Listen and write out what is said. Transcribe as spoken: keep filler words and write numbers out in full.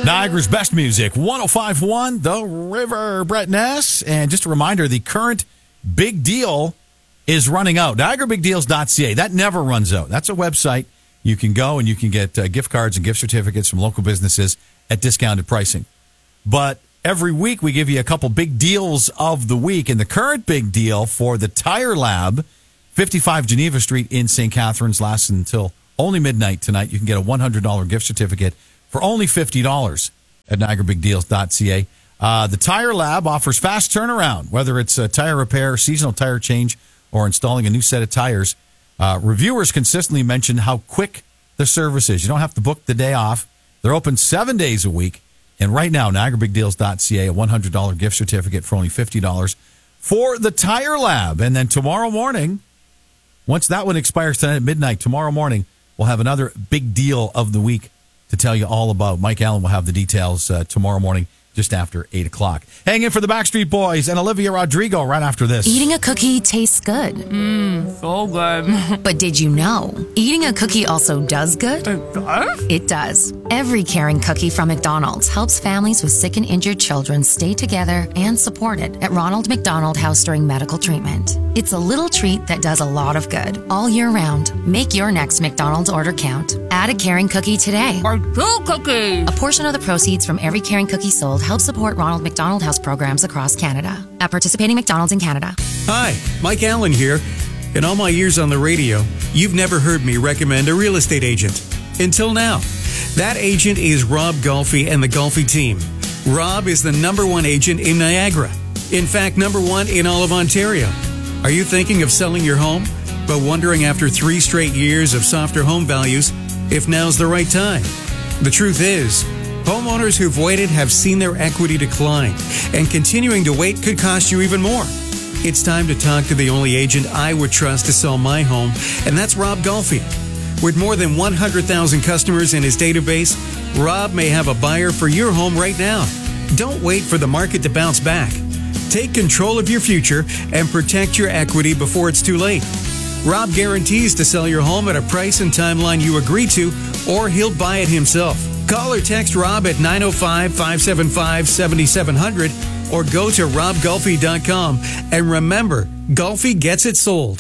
Niagara's best music, one oh five point one, The River, Brett Ness. And just a reminder, the current big deal is running out. Niagara Big Deals dot C A. That never runs out. That's a website. You can go and you can get uh, gift cards and gift certificates from local businesses at discounted pricing. But every week we give you a couple big deals of the week. And the current big deal for the Tire Lab, fifty-five Geneva Street in Saint Catharines, lasts until only midnight tonight. You can get a one hundred dollars gift certificate for only fifty dollars at Niagara Big Deals dot C A. Uh, the Tire Lab offers fast turnaround, whether it's a tire repair, seasonal tire change, or installing a new set of tires. Uh, reviewers consistently mention how quick the service is. You don't have to book the day off. They're open seven days a week. And right now, Niagara Big Deals dot C A, a one hundred dollars gift certificate for only fifty dollars for the Tire Lab. And then tomorrow morning, once that one expires tonight at midnight, tomorrow morning, we'll have another big deal of the week to tell you all about. Mike Allen will have the details uh, tomorrow morning just after eight o'clock. Hang in for the Backstreet Boys and Olivia Rodrigo right after this. Eating a cookie tastes good. Mmm, so good. But did you know, eating a cookie also does good? It does? It does. Every caring cookie from McDonald's helps families with sick and injured children stay together and supported at Ronald McDonald House during medical treatment. It's a little treat that does a lot of good all year round. Make your next McDonald's order count. Add a caring cookie today. Or two cookies. A portion of the proceeds from every caring cookie sold helps support Ronald McDonald House programs across Canada. At participating McDonald's in Canada. Hi, Mike Allen here. In all my years on the radio, you've never heard me recommend a real estate agent. Until now. That agent is Rob Golfi and the Golfi team. Rob is the number one agent in Niagara. In fact, number one in all of Ontario. Are you thinking of selling your home, but wondering after three straight years of softer home values if now's the right time? The truth is, homeowners who've waited have seen their equity decline, and continuing to wait could cost you even more. It's time to talk to the only agent I would trust to sell my home, and that's Rob Golfi. With more than one hundred thousand customers in his database, Rob may have a buyer for your home right now. Don't wait for the market to bounce back. Take control of your future and protect your equity before it's too late. Rob guarantees to sell your home at a price and timeline you agree to, or he'll buy it himself. Call or text Rob at nine oh five, five seven five, seven seven zero zero or go to rob golfi dot com. And remember, Golfi gets it sold.